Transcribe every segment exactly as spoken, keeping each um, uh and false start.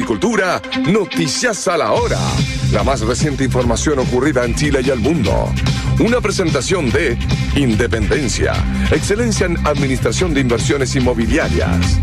Agricultura, Noticias a la Hora. La más reciente información ocurrida en Chile y el mundo. Una presentación de Independencia, excelencia en administración de inversiones inmobiliarias.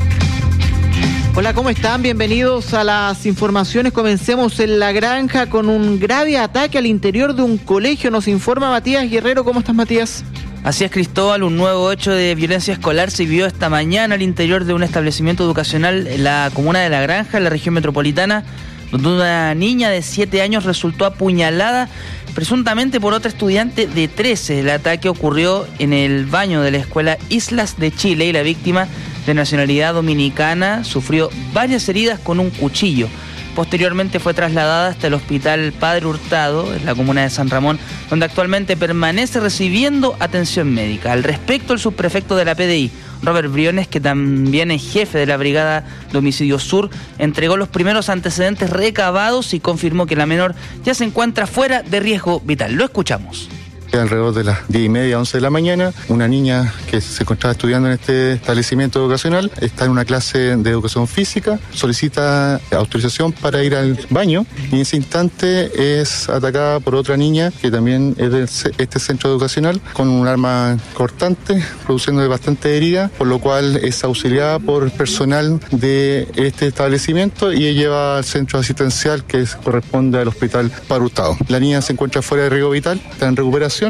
Hola, ¿cómo están? Bienvenidos a las informaciones. Comencemos en La Granja con un grave ataque al interior de un colegio. Nos informa Matías Guerrero. ¿Cómo estás, Matías? Así es, Cristóbal, un nuevo hecho de violencia escolar se vivió esta mañana al interior de un establecimiento educacional en la comuna de La Granja, en la región metropolitana, donde una niña de siete años resultó apuñalada presuntamente por otra estudiante de trece. El ataque ocurrió en el baño de la escuela Islas de Chile y la víctima, de nacionalidad dominicana, sufrió varias heridas con un cuchillo. Posteriormente fue trasladada hasta el Hospital Padre Hurtado, en la comuna de San Ramón, donde actualmente permanece recibiendo atención médica. Al respecto, el subprefecto de la P D I, Robert Briones, que también es jefe de la Brigada de Homicidio Sur, entregó los primeros antecedentes recabados y confirmó que la menor ya se encuentra fuera de riesgo vital. Lo escuchamos. Alrededor de las diez y media, once de la mañana, una niña que se encontraba estudiando en este establecimiento educacional está en una clase de educación física, solicita autorización para ir al baño y en ese instante es atacada por otra niña que también es de este centro educacional con un arma cortante, produciendo bastante herida, por lo cual es auxiliada por personal de este establecimiento y lleva al centro asistencial que corresponde al Hospital Padre Hurtado. La niña se encuentra fuera de riesgo vital, está en recuperación.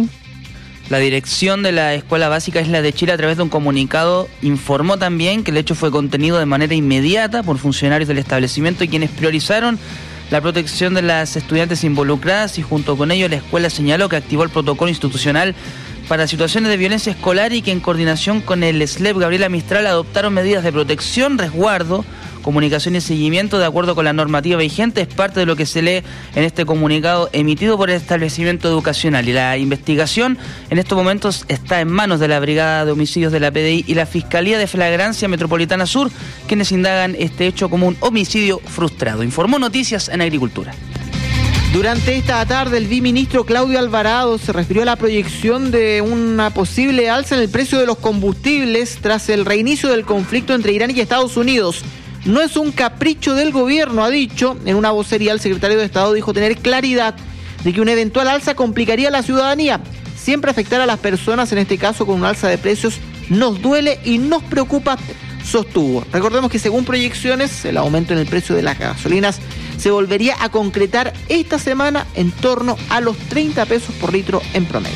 La dirección de la Escuela Básica Islas de Chile, a través de un comunicado, informó también que el hecho fue contenido de manera inmediata por funcionarios del establecimiento y quienes priorizaron la protección de las estudiantes involucradas, y junto con ello la escuela señaló que activó el protocolo institucional para situaciones de violencia escolar y que en coordinación con el S L E P Gabriela Mistral adoptaron medidas de protección, resguardo, comunicación y seguimiento de acuerdo con la normativa vigente. Es parte de lo que se lee en este comunicado emitido por el establecimiento educacional. Y la investigación en estos momentos está en manos de la Brigada de Homicidios de la P D I y la Fiscalía de Flagrancia Metropolitana Sur, quienes indagan este hecho como un homicidio frustrado. Informó Noticias en Agricultura. Durante esta tarde, el viceministro Claudio Alvarado se refirió a la proyección de una posible alza en el precio de los combustibles tras el reinicio del conflicto entre Irán y Estados Unidos. No es un capricho del gobierno, ha dicho. En una vocería, el secretario de Estado dijo tener claridad de que una eventual alza complicaría a la ciudadanía. Siempre afectar a las personas, en este caso con un alza de precios, nos duele y nos preocupa, sostuvo. Recordemos que según proyecciones, el aumento en el precio de las gasolinas se volvería a concretar esta semana en torno a los treinta pesos por litro en promedio.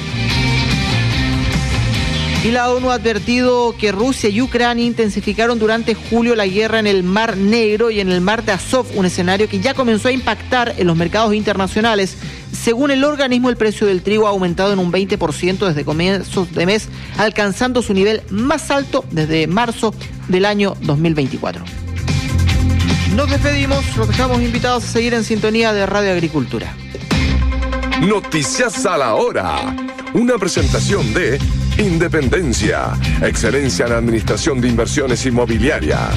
Y la ONU ha advertido que Rusia y Ucrania intensificaron durante julio la guerra en el Mar Negro y en el Mar de Azov, un escenario que ya comenzó a impactar en los mercados internacionales. Según el organismo, el precio del trigo ha aumentado en un veinte por ciento desde comienzos de mes, alcanzando su nivel más alto desde marzo del año dos mil veinticuatro. Nos despedimos, los dejamos invitados a seguir en sintonía de Radio Agricultura. Noticias a la Hora. Una presentación de Independencia, excelencia en administración de inversiones inmobiliarias.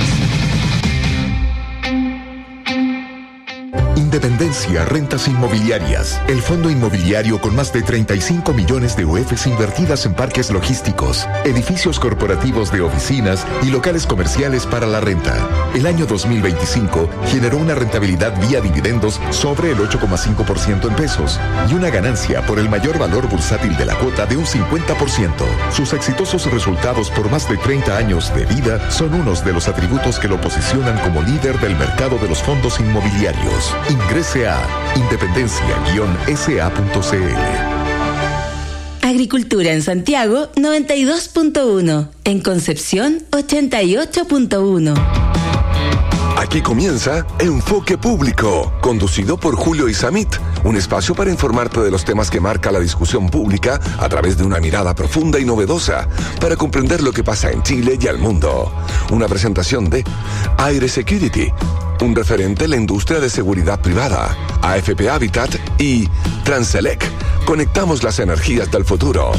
Independencia Rentas Inmobiliarias, el fondo inmobiliario con más de treinta y cinco millones de U Fs invertidas en parques logísticos, edificios corporativos de oficinas y locales comerciales para la renta. El año dos mil veinticinco generó una rentabilidad vía dividendos sobre el ocho coma cinco por ciento en pesos y una ganancia por el mayor valor bursátil de la cuota de un cincuenta por ciento. Sus exitosos resultados por más de treinta años de vida son unos de los atributos que lo posicionan como líder del mercado de los fondos inmobiliarios. Ingrese a independencia guion s a punto c l. Agricultura en Santiago noventa y dos punto uno, en Concepción ochenta y ocho punto uno. Aquí comienza Enfoque Público, conducido por Julio Isamit, un espacio para informarte de los temas que marca la discusión pública a través de una mirada profunda y novedosa para comprender lo que pasa en Chile y al mundo. Una presentación de Aire Security, un referente en la industria de seguridad privada, A F P Habitat y Transelec. Conectamos las energías del futuro.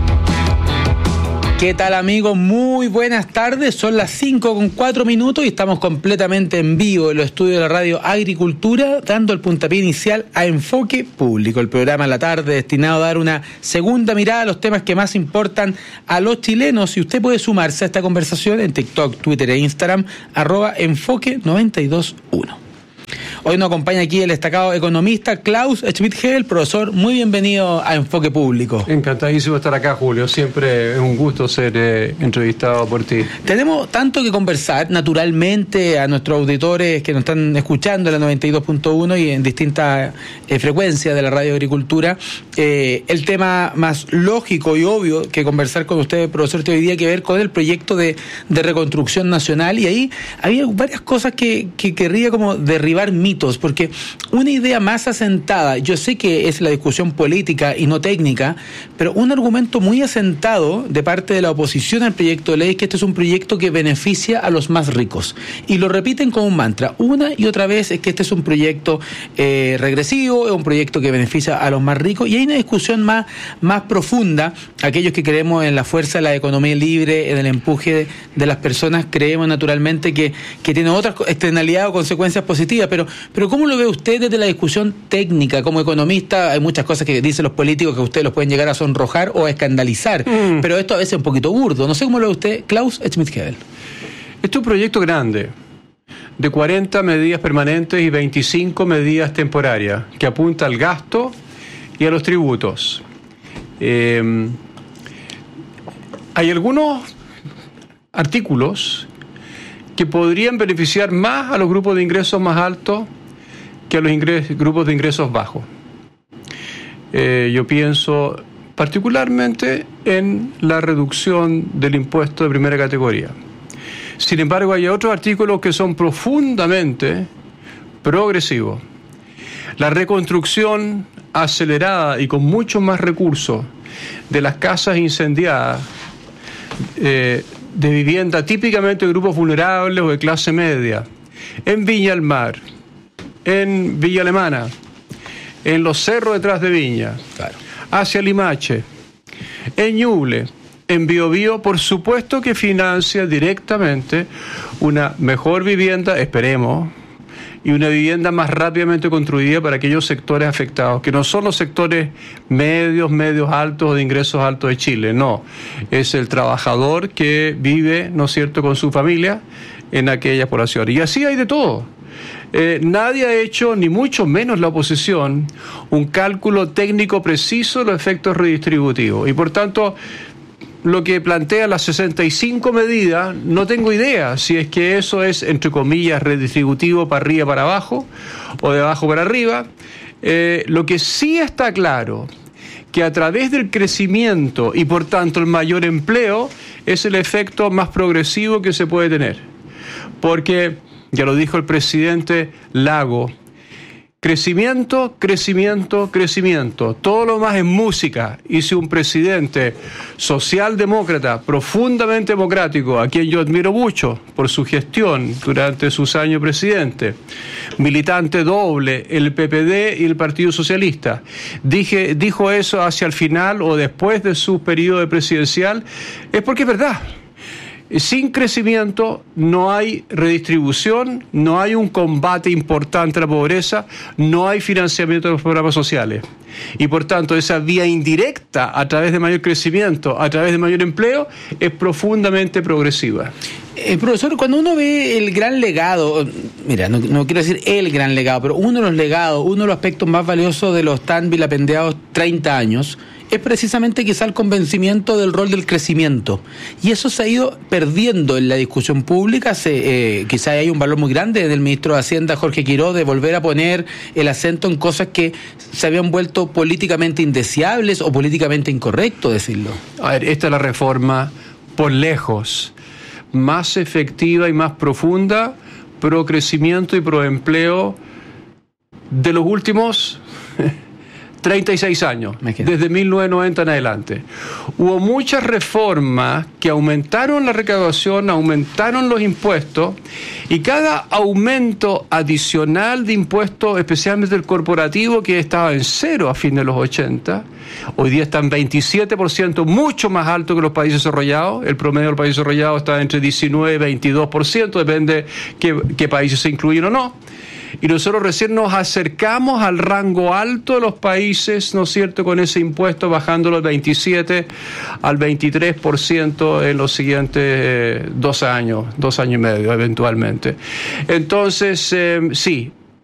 ¿Qué tal, amigos? Muy buenas tardes, son las cinco con cuatro minutos y estamos completamente en vivo en los estudios de la Radio Agricultura, dando el puntapié inicial a Enfoque Público, el programa en la tarde destinado a dar una segunda mirada a los temas que más importan a los chilenos, y usted puede sumarse a esta conversación en TikTok, Twitter e Instagram, arroba Enfoque noventa y dos uno. Hoy nos acompaña aquí el destacado economista Klaus Schmidt-Hebel. Profesor, muy bienvenido a Enfoque Público. Encantadísimo de estar acá, Julio. Siempre es un gusto ser eh, entrevistado por ti. Tenemos tanto que conversar, naturalmente, a nuestros auditores que nos están escuchando en la noventa y dos punto uno y en distintas eh, frecuencias de la Radio Agricultura. Eh, el tema más lógico y obvio que conversar con usted, profesor, tiene hoy día que ver con el proyecto de, de reconstrucción nacional, y ahí había varias cosas que, que querría como derribar mitos, porque una idea más asentada, yo sé que es la discusión política y no técnica, pero un argumento muy asentado de parte de la oposición al proyecto de ley es que este es un proyecto que beneficia a los más ricos, y lo repiten como un mantra una y otra vez, es que este es un proyecto eh, regresivo, es un proyecto que beneficia a los más ricos, y hay una discusión más, más profunda. Aquellos que creemos en la fuerza de la economía libre, en el empuje de, de las personas, creemos naturalmente que, que tiene otras externalidades o consecuencias positivas, pero, pero ¿cómo lo ve usted desde la discusión técnica? Como economista hay muchas cosas que dicen los políticos que ustedes los pueden llegar a sonrojar o a escandalizar, mm. pero esto a veces es un poquito burdo. No sé cómo lo ve usted, Klaus Schmidt-Hebel. Este es un proyecto grande, de cuarenta medidas permanentes y veinticinco medidas temporarias, que apunta al gasto y a los tributos. Eh, hay algunos artículos que podrían beneficiar más a los grupos de ingresos más altos que a los ingres, grupos de ingresos bajos. Eh, yo pienso particularmente en la reducción del impuesto de primera categoría. Sin embargo, hay otros artículos que son profundamente progresivos. La reconstrucción acelerada y con mucho más recursos de las casas incendiadas, eh, de vivienda típicamente de grupos vulnerables o de clase media, en Viña del Mar, en Villa Alemana, en los cerros detrás de Viña, claro, hacia Limache, en Ñuble, en Biobío, por supuesto que financia directamente una mejor vivienda, esperemos, y una vivienda más rápidamente construida para aquellos sectores afectados, que no son los sectores medios, medios altos o de ingresos altos de Chile, no. Es el trabajador que vive, ¿no es cierto?, con su familia en aquellas poblaciones. Y así hay de todo. Eh, nadie ha hecho, ni mucho menos la oposición, un cálculo técnico preciso de los efectos redistributivos. Y por tanto, lo que plantea las sesenta y cinco medidas, no tengo idea si es que eso es, entre comillas, redistributivo para arriba para abajo o de abajo para arriba. Eh, lo que sí está claro, que a través del crecimiento y por tanto el mayor empleo es el efecto más progresivo que se puede tener. Porque, ya lo dijo el presidente Lago, crecimiento, crecimiento, crecimiento. Todo lo más es música. Y si un presidente socialdemócrata, profundamente democrático, a quien yo admiro mucho por su gestión durante sus años presidente, militante doble, el P P D y el Partido Socialista, dije, dijo eso hacia el final o después de su periodo presidencial, es porque es verdad. Sin crecimiento no hay redistribución, no hay un combate importante a la pobreza, no hay financiamiento de los programas sociales. Y por tanto, esa vía indirecta a través de mayor crecimiento, a través de mayor empleo, es profundamente progresiva. Eh, profesor, cuando uno ve el gran legado, mira, no, no quiero decir el gran legado, pero uno de los legados, uno de los aspectos más valiosos de los tan vilipendiados treinta años, es precisamente quizá el convencimiento del rol del crecimiento. Y eso se ha ido perdiendo en la discusión pública. Se, eh, quizá hay un valor muy grande del ministro de Hacienda, Jorge Quirós, de volver a poner el acento en cosas que se habían vuelto políticamente indeseables o políticamente incorrecto decirlo. A ver, esta es la reforma por lejos más efectiva y más profunda pro crecimiento y pro empleo de los últimos treinta y seis años, desde mil novecientos noventa en adelante. Hubo muchas reformas que aumentaron la recaudación, aumentaron los impuestos, y cada aumento adicional de impuestos, especialmente el corporativo, que estaba en cero a fin de los ochenta, hoy día está en veintisiete por ciento, mucho más alto que los países desarrollados. El promedio de los países desarrollados está entre diecinueve y veintidós por ciento, depende qué, qué países se incluyen o no. Y nosotros recién nos acercamos al rango alto de los países, ¿no es cierto?, con ese impuesto, bajándolo del veintisiete al veintitrés por ciento en los siguientes eh, dos años, dos años y medio eventualmente. Entonces, eh, sí,